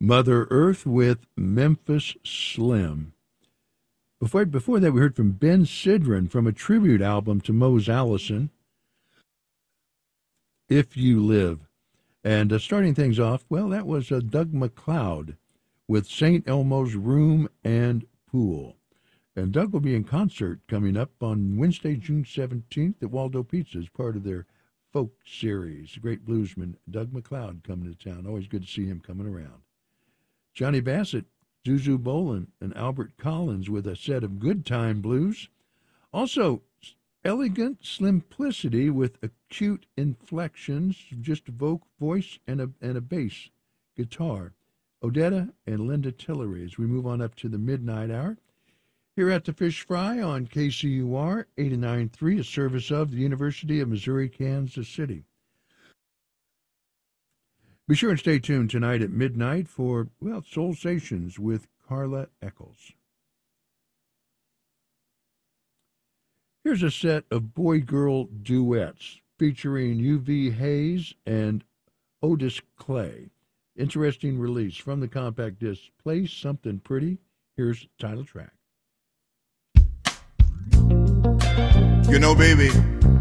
Mother Earth with Memphis Slim. Before that, we heard from Ben Sidran from a tribute album to Mose Allison, If You Live. And starting things off, well, that was Doug MacLeod with St. Elmo's Room and Pool. And Doug will be in concert coming up on Wednesday, June 17th at Waldo Pizza as part of their folk series. Great bluesman Doug MacLeod coming to town. Always good to see him coming around. Johnny Bassett, Zuzu Bolin, and Albert Collins with a set of Good Time Blues. Also, Elegant Simplicity with acute inflections, just a voice and a bass guitar. Odetta and Linda Tillery as we move on up to the midnight hour. Here at the Fish Fry on KCUR 89.3, a service of the University of Missouri, Kansas City. Be sure and stay tuned tonight at midnight for, well, Soul Stations with Carla Eccles. Here's a set of boy-girl duets featuring UV Hayes and Otis Clay. Interesting release from the compact disc, Play Something Pretty. Here's the title track. You know, baby,